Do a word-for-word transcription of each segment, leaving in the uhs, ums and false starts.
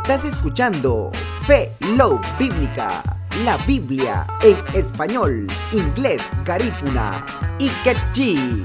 Estás escuchando Fe Love Bíblica, la Biblia en español, inglés, garífuna y quechí.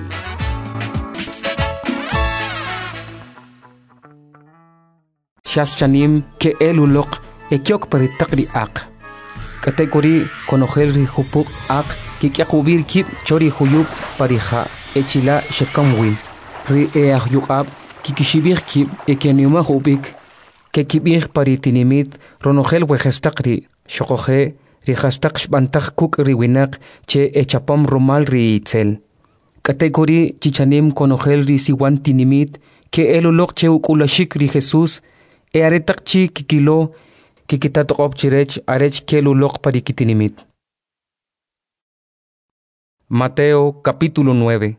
Shas chanim ke elulok ekyok paritakri ak. Kategori konogel ri hupuk ak kikyakubir kip chori huyuk pariha echila shekamwin. Ri eah yukab kikishibir kip ekyaniuma hubik ke kibir paritinimit ronogel wejestakri shokoje ri hastak shbantak kuk riwinak che echapam romal ri itzel. Kategori chichanim konogel ri siwan tinimit ke elulok che ukulashik ri Jesus e aretak chi kikilo kikitatok chirech arech kelulok parikitinimit. Mateo capítulo nueve.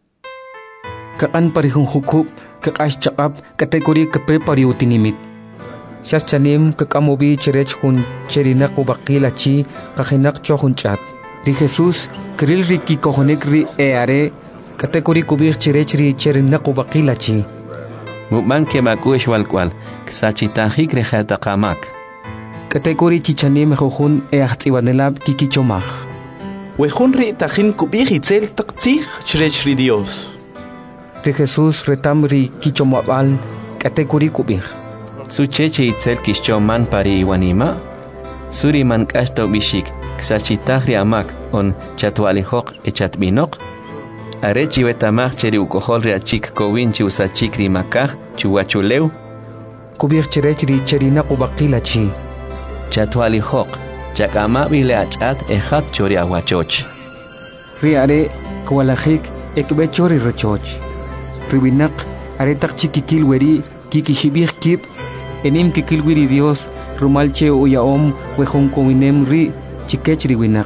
Kaan parihung hukub kakash chakap kategori kaprepariutinimit. Shas chanim kakamobi chirech hun cherinak ubakila chi kahinak chohun chat. Ri Jesus kril ri kikohonik ri e are kategori kubir chirech ri cherinak ubakila chi. Mukbang ke makush walkwal ksachitahik rejata kamak. Kategori chichanim mejojun e ahtiwanelab kikichomaj. Wejun ri tajin kubir itzel taktzich chrech ri Dios. Ri Jesus retam ri kichomabal kategori kubir. Su cheche itzel kishchoman pari iwanima. Suri man kasto bishik ksachitahri amak on chatwalihok e chatbinok. Arechi betamach cheri ukohol ri achik kowinchi usachik ri makaj chuwachuleu. Kubir chirech ri cherina kubakila chi. Chatwalihok chakama bile achat ejat chori awachoch. Ri are kwalajik ekbe chori rechoch. Ribinak aretak chikikil weri kikishibir kip enim kikil wiri Dios rumalche uyaom wejun kowinem ri chikech ribinak.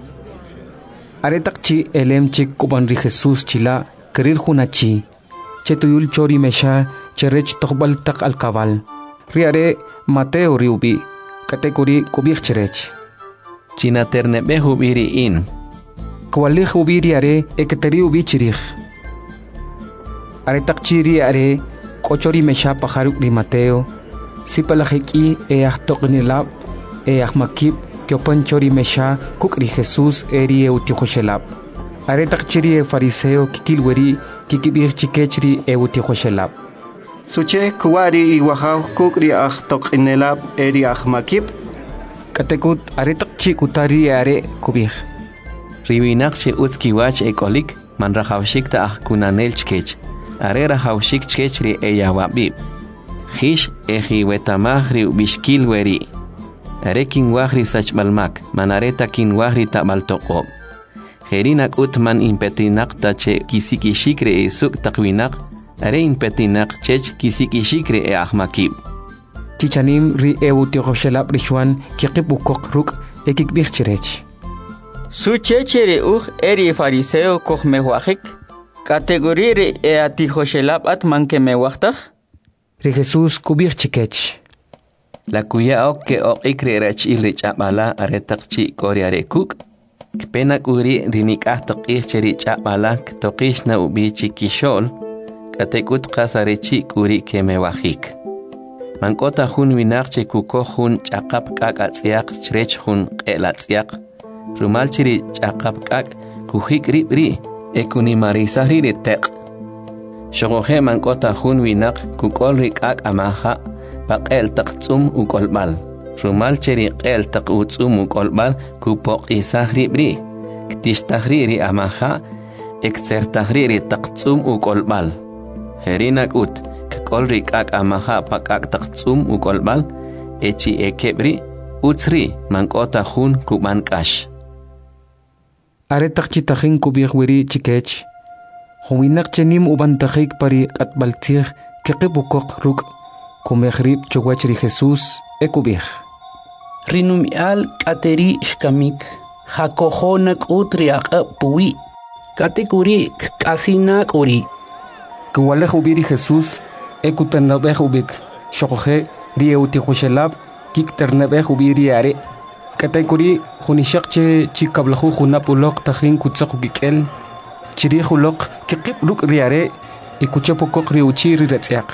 Aretak chi elem chik kuban ri Jesus chila kerir hunachi chetuyul chori mesha cherech tokbal tak al kabal. Ri are Mateo riubi kategori kubir cherech. China ternebe hubiri in. Kwalih ubiri are eketeri ubi chirich. Aretak chiri are kochori mesha pajaruk ri Mateo. Sipalajiki e ahtoknilab e ahmakip Kyopan chori mesha kukri Jesus eri eutihoshelab. Aretak chiri e fariseo kikilweri kikibir chikechri eutihoshelab. Suche kuwari iwahaw kukri ah tokinelab eri ahmakip. Katekut aretak chi kutari are kubir. Riwinak che utskiwach ekolik man rahawshik ta ah kunanel chkech. Are rahawshik chkechri e yawabib. Hish eji wetamahri bishkilweri. Arekin wahri sachbalmak, manareta kin wahri tabaltoko. Herinak utman impetinak tache kisiki shikre e suk takwinak, are impetinak chech kisiki shikre e ahmakib. Chichanim ri eutihoshelab rishwan kikibukok ruk ekikbir chirech. Su chechere uj eri fariseo koj mewajik, kategori ri eatihoshelab atman ke mewajtaj. Ri Jesus kubir chikech. La kuya ok ke ok ikre rach ilrich abala aretak chi kori arekuk. Kpena kuri rinikah toqih cherich abala ktoqish na ubi chikishol. Katekut qasarechi kuri keme wajik. Mankota hun winak che kuko hun chakap kak atziak chrech hun qelatsiak. Rumal chiri chakap kak kuhik ribri ekuni marisahri retek. Shogohe mankota hun winak kukol rikak amaha. Paqel taqtsum ukolbal. Rumal cheri qel taqutsum ukolbal kupok isahribri. Ktish tahriri amaha ekser tahriri taqtsum ukolbal. Herinak ut kkolri kak amaha pakak taqtsum ukolbal echi ekebri utsri mankota hun kuban kash. Aretak chitajin kubir weri chikech. Huwinak chenim ubantajik pari atbaltir kekibukok ruk. Kumehrib chowachri Jesus ekubih. Rinumial kateri shkamik. Hakohonak utri puwi. Katekuri kasinak uri. Kuwalej ubiri Jesus ekutanabeh ubik. Shokoje ri eutihoshelab kikternabeh ubiri are. Katekuri hunishakche chikablahu hunapulok tajin kutsakukikel. Chiri hulok kikip ruk riare ikuchapokok ri uchiri retsiak.